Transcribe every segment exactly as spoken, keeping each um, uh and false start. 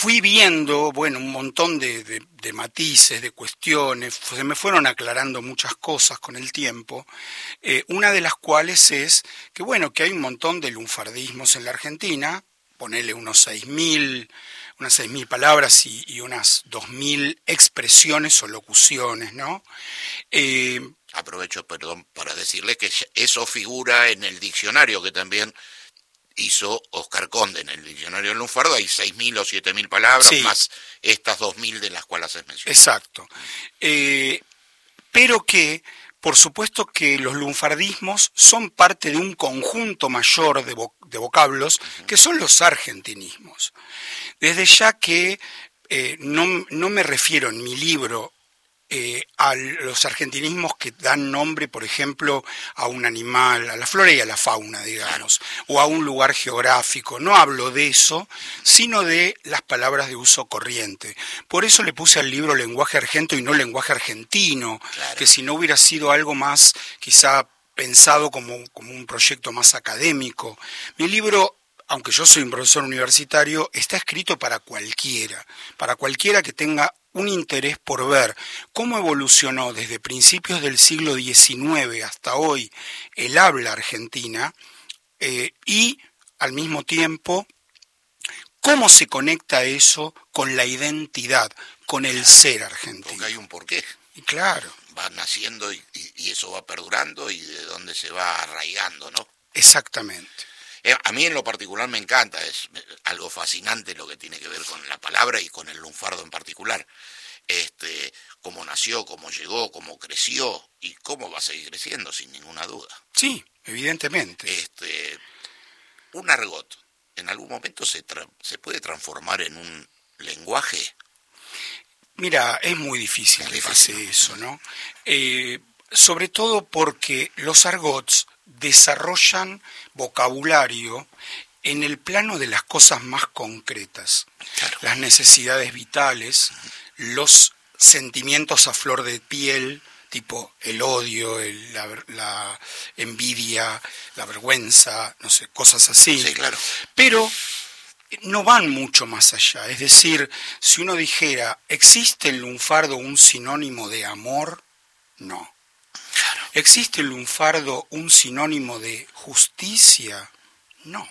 fui viendo, bueno, un montón de, de, de matices, de cuestiones, se me fueron aclarando muchas cosas con el tiempo, eh, una de las cuales es que, bueno, que hay un montón de lunfardismos en la Argentina, ponele unos seis mil, unas seis mil palabras y, y unas dos mil expresiones o locuciones, ¿no? Eh, Aprovecho, perdón, para decirle que eso figura en el diccionario que también hizo Oscar Conde. En el diccionario del lunfardo hay seis mil o siete mil palabras, sí, más estas dos mil de las cuales has mencionado. Exacto. Eh, pero que, por supuesto que los lunfardismos son parte de un conjunto mayor de, vo de vocablos, uh-huh, que son los argentinismos. Desde ya que eh, no, no me refiero en mi libro Eh, a los argentinismos que dan nombre, por ejemplo, a un animal, a la flora y a la fauna, digamos, claro, o a un lugar geográfico. No hablo de eso, sino de las palabras de uso corriente. Por eso le puse al libro lenguaje argento y no lenguaje argentino, claro, que si no hubiera sido algo más, quizá pensado como, como un proyecto más académico. Mi libro, aunque yo soy un profesor universitario, está escrito para cualquiera, para cualquiera que tenga un interés por ver cómo evolucionó desde principios del siglo diecinueve hasta hoy el habla argentina, eh, y al mismo tiempo cómo se conecta eso con la identidad, con el ser argentino. Porque hay un porqué. Y claro. Va naciendo y, y, y eso va perdurando y de dónde se va arraigando, ¿no? Exactamente. A mí en lo particular me encanta, es algo fascinante lo que tiene que ver con la palabra y con el lunfardo en particular. Este, cómo nació, cómo llegó, cómo creció y cómo va a seguir creciendo, sin ninguna duda. Sí, evidentemente. Este, un argot, ¿en algún momento se, se puede transformar en un lenguaje? Mira, es muy difícil es que difícil. pase eso, ¿no? Eh, sobre todo porque los argots desarrollan vocabulario en el plano de las cosas más concretas, claro, las necesidades vitales, los sentimientos a flor de piel, tipo el odio, el, la, la envidia, la vergüenza, no sé, cosas así. Sí, claro. Pero no van mucho más allá. Es decir, si uno dijera, ¿existe en lunfardo un sinónimo de amor? No. Claro. ¿Existe en lunfardo un sinónimo de justicia? No.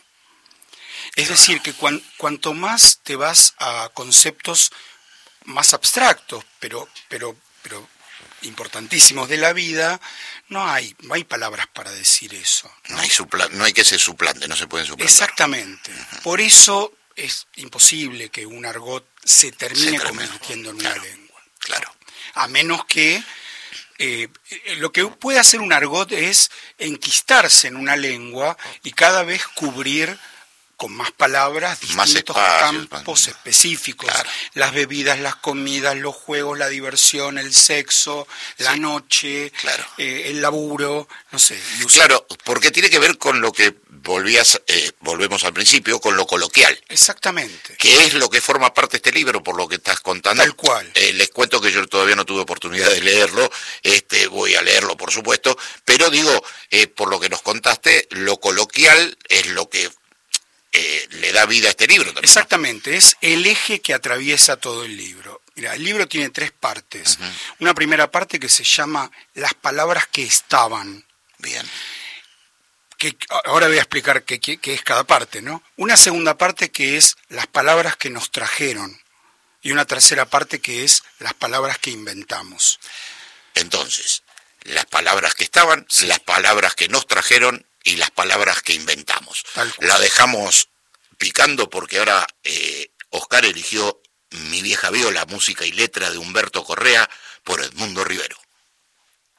Es decir, que cuan, cuanto más te vas a conceptos más abstractos, pero, pero, pero importantísimos de la vida, no hay, no hay palabras para decir eso, ¿no? No hay, supla no hay que se suplante, no se pueden suplantar. Exactamente. Uh-huh. Por eso es imposible que un argot se termine se convirtiendo en claro, una lengua. Claro. A menos que Eh, lo que puede hacer un argot es enquistarse en una lengua y cada vez cubrir con más palabras distintos más espacios, campos más... específicos, claro, las bebidas, las comidas, los juegos, la diversión, el sexo, sí, la noche, claro, eh, el laburo, no sé. Claro, porque tiene que ver con lo que volvías, eh, volvemos al principio, con lo coloquial. Exactamente. Que es lo que forma parte de este libro, por lo que estás contando. Tal cual. Eh, les cuento que yo todavía no tuve oportunidad de leerlo, este, voy a leerlo por supuesto, pero digo, eh, por lo que nos contaste, lo coloquial es lo que eh, le da vida a este libro también. Exactamente, ¿no? Es el eje que atraviesa todo el libro. Mira, el libro tiene tres partes. Uh-huh. Una primera parte que se llama Las palabras que estaban. Bien. Que ahora voy a explicar qué, qué, qué es cada parte, ¿no? Una segunda parte que es las palabras que nos trajeron. Y una tercera parte que es las palabras que inventamos. Entonces, las palabras que estaban, sí, las palabras que nos trajeron y las palabras que inventamos. La dejamos picando porque ahora eh, Oscar eligió Mi vieja viola, música y letra de Humberto Correa por Edmundo Rivero.